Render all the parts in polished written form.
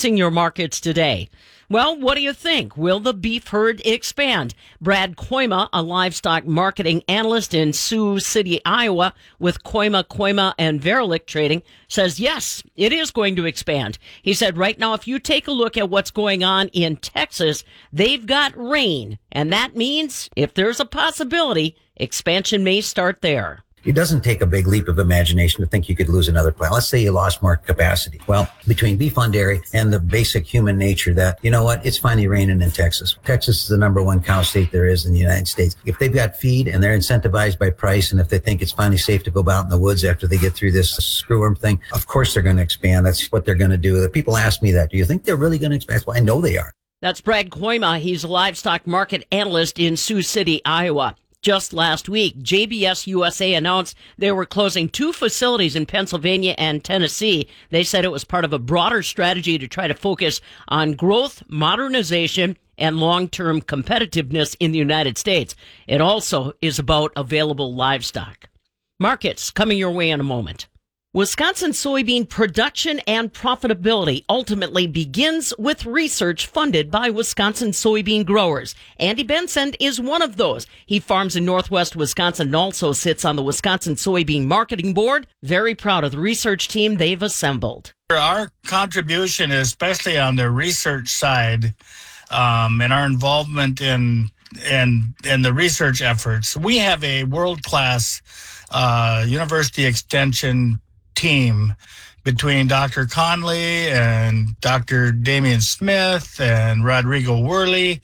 influencing your markets today. Well, what do you think? Will the beef herd expand? Brad Koima, a livestock marketing analyst in Sioux City, Iowa, with Koima and Verilic Trading, says yes, it is going to expand. He said right now, if you take a look at what's going on in Texas, they've got rain, and that means if there's a possibility, expansion may start there. It doesn't take a big leap of imagination to think you could lose another plant. Let's say you lost more capacity. Well, between beef on dairy and the basic human nature that, you know what, it's finally raining in Texas. Texas is the number one cow state there is in the United States. If they've got feed and they're incentivized by price, and if they think it's finally safe to go out in the woods after they get through this screwworm thing, of course they're going to expand. That's what they're going to do. The people ask me that. Do you think they're really going to expand? Well, I know they are. That's Brad Koima. He's a livestock market analyst in Sioux City, Iowa. Just last week, JBS USA announced they were closing 2 facilities in Pennsylvania and Tennessee. They said it was part of a broader strategy to try to focus on growth, modernization, and long-term competitiveness in the United States. It also is about available livestock. Markets coming your way in a moment. Wisconsin soybean production and profitability ultimately begins with research funded by Wisconsin soybean growers. Andy Benson is one of those. He farms in northwest Wisconsin and also sits on the Wisconsin Soybean Marketing Board. Very proud of the research team they've assembled. Our contribution, especially on the research side, and our involvement in the research efforts, we have a world-class university extension team between Dr. Conley and Dr. Damian Smith and Rodrigo Worley.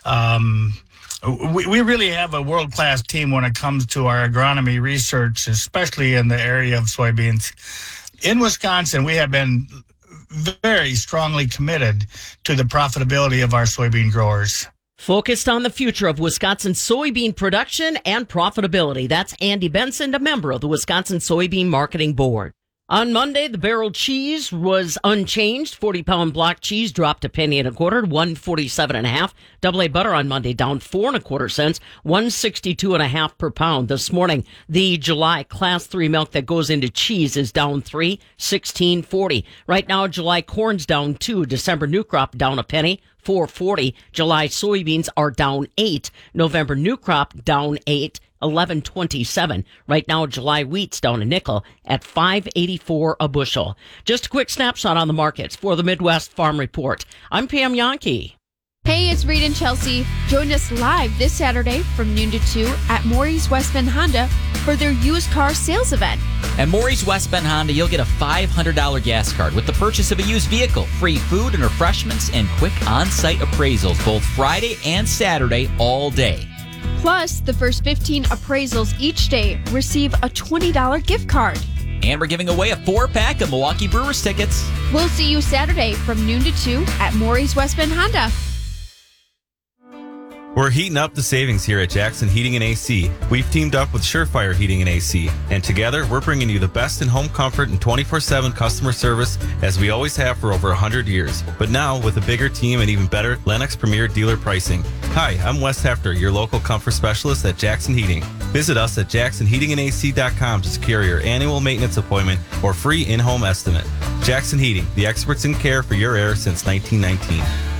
We really have a world-class team when it comes to our agronomy research, especially in the area of soybeans. In Wisconsin, we have been very strongly committed to the profitability of our soybean growers. Focused on the future of Wisconsin soybean production and profitability. That's Andy Benson, a member of the Wisconsin Soybean Marketing Board. On Monday, the barrel cheese was unchanged. 40-pound block cheese dropped $0.0125 to $1.47.5. Double A butter on Monday down 4 1/4 cents, $1.62.5 per pound. This morning, the July Class 3 milk that goes into cheese is down 3, $16.40. Right now, July corn's down 2. December new crop down $0.01, $4.40. July soybeans are down 8. November new crop down 8. $11.27. Right now, July wheat's down a nickel at $5.84 a bushel. Just a quick snapshot on the markets for the Midwest Farm Report. I'm Pam Yankee. Hey, it's Reed and Chelsea. Join us live this Saturday from noon to 2 at Maury's West Bend Honda for their used car sales event. At Maury's West Bend Honda, you'll get a $500 gas card with the purchase of a used vehicle, free food and refreshments, and quick on-site appraisals both Friday and Saturday all day. Plus, the first 15 appraisals each day receive a $20 gift card. And we're giving away a 4-pack of Milwaukee Brewers tickets. We'll see you Saturday from noon to 2 at Maury's West Bend Honda. We're heating up the savings here at Jackson Heating and AC. We've teamed up with Surefire Heating and AC, and together we're bringing you the best in home comfort and 24/7 customer service as we always have for over 100 years. But now with a bigger team and even better Lennox Premier dealer pricing. Hi, I'm Wes Hefter, your local comfort specialist at Jackson Heating. Visit us at jacksonheatingandac.com to secure your annual maintenance appointment or free in-home estimate. Jackson Heating, the experts in care for your air since 1919.